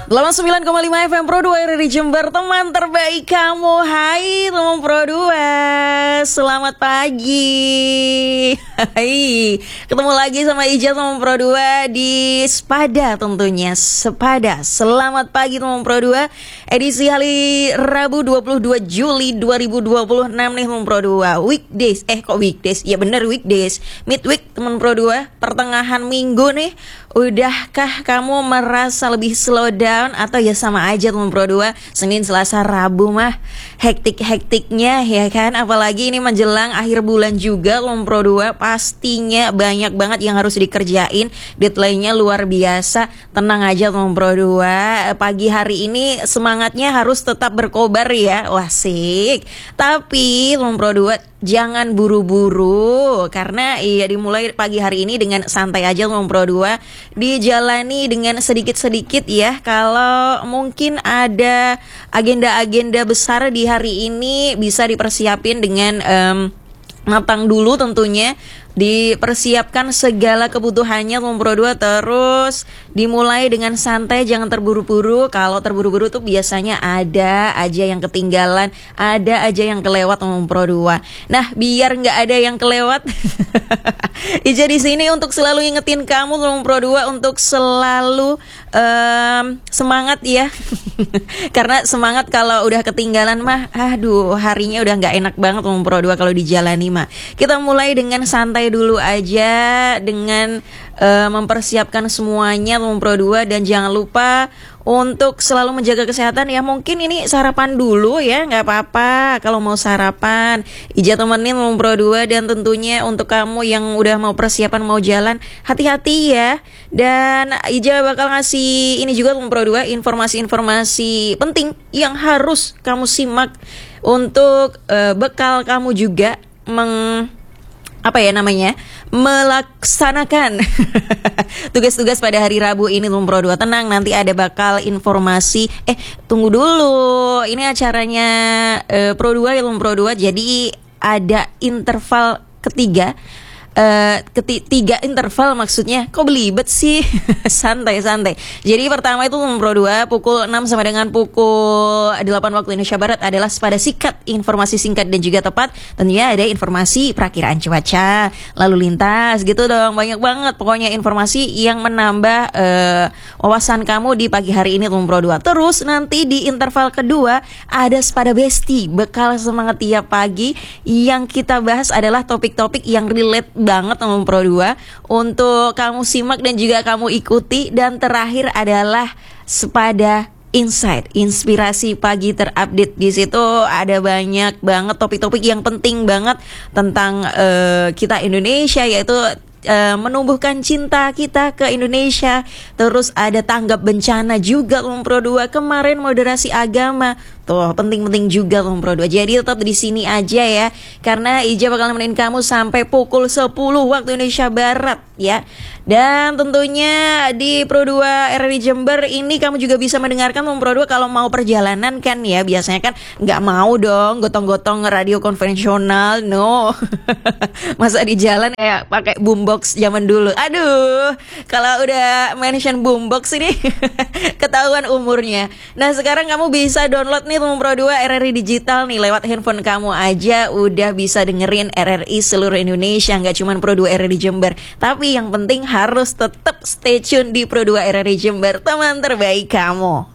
89,5 FM Pro 2 RRI Jember, teman terbaik kamu. Hai teman Pro 2, selamat pagi. Hai, ketemu lagi sama Ija teman Pro 2 di Sepada tentunya. Sepada, selamat pagi teman Pro 2. Edisi hari Rabu 22 Juli 2026 nih teman Pro 2. Weekdays, kok weekdays? Ya bener weekdays. Midweek teman Pro 2, pertengahan minggu nih. Udahkah kamu merasa lebih slow down atau ya sama aja teman Pro 2? Senin, Selasa, Rabu mah hektik-hektiknya ya kan. Apalagi ini menjelang akhir bulan juga teman Pro 2, pastinya banyak banget yang harus dikerjain. Deadline-nya luar biasa. Tenang aja teman Pro 2. Pagi hari ini semangatnya harus tetap berkobar ya. Wah asik. Tapi teman Pro 2, jangan buru-buru karena dimulai pagi hari ini dengan santai aja teman Pro 2. Dijalani dengan sedikit-sedikit ya. Kalau mungkin ada agenda-agenda besar di hari ini bisa dipersiapin dengan matang dulu tentunya. Dipersiapkan segala kebutuhannya teman Pro 2, terus dimulai dengan santai, jangan terburu-buru. Kalau terburu-buru tuh biasanya ada aja yang ketinggalan, ada aja yang kelewat teman Pro 2. Nah, biar nggak ada yang kelewat Ija di sini untuk selalu ingetin kamu teman Pro 2 untuk selalu semangat ya. Karena semangat kalau udah ketinggalan mah aduh, harinya udah nggak enak banget teman Pro 2 kalau dijalani mah. Kita mulai dengan santai dulu aja dengan mempersiapkan semuanya teman Pro 2, dan jangan lupa untuk selalu menjaga kesehatan ya. Mungkin ini sarapan dulu ya, nggak apa-apa kalau mau sarapan. Ija temenin teman Pro 2, dan tentunya untuk kamu yang udah mau persiapan mau jalan, hati-hati ya. Dan Ija bakal ngasih ini juga teman Pro 2, informasi-informasi penting yang harus kamu simak untuk bekal kamu juga melaksanakan tugas-tugas pada hari Rabu ini teman Pro 2. Tenang, nanti ada bakal informasi. Tunggu dulu. Ini acaranya Pro 2 ya teman Pro 2. Jadi ada interval ketiga. Tiga interval maksudnya. Kok belibet sih? Santai-santai. Jadi pertama itu teman Pro 2 pukul 6 sampai dengan pukul 8 waktu Indonesia Barat adalah Sepada Sikat, informasi singkat dan juga tepat. Tentunya ada informasi perakiraan cuaca, lalu lintas gitu dong. Banyak banget pokoknya informasi yang menambah wawasan kamu di pagi hari ini teman Pro 2. Terus nanti di interval kedua ada Sepada Besti, bekal semangat tiap pagi. Yang kita bahas adalah topik-topik yang relate banget teman Pro 2 untuk kamu simak dan juga kamu ikuti. Dan terakhir adalah Sepada Insight, inspirasi pagi terupdate. Di situ ada banyak banget topik-topik yang penting banget tentang kita Indonesia, yaitu menumbuhkan cinta kita ke Indonesia. Terus ada tanggap bencana juga teman Pro 2. Kemarin moderasi agama. Tuh, penting-penting juga teman Pro 2. Jadi tetap di sini aja ya. Karena Ija bakal nemenin kamu sampai pukul 10 waktu Indonesia Barat ya. Dan tentunya di Pro 2 RRI Jember ini kamu juga bisa mendengarkan teman Pro 2 kalau mau perjalanan kan ya. Biasanya kan nggak mau dong gotong-gotong radio konvensional. No. Masa di jalan kayak pakai boombox zaman dulu. Aduh, kalau udah mention boombox ini ketahuan umurnya. Nah, sekarang kamu bisa download nih teman Pro 2 RRI Digital nih lewat handphone kamu aja udah bisa dengerin RRI seluruh Indonesia, nggak cuma Pro 2 RRI Jember. Tapi yang penting harus tetap stay tune di Pro 2 RRI Jember, teman terbaik kamu.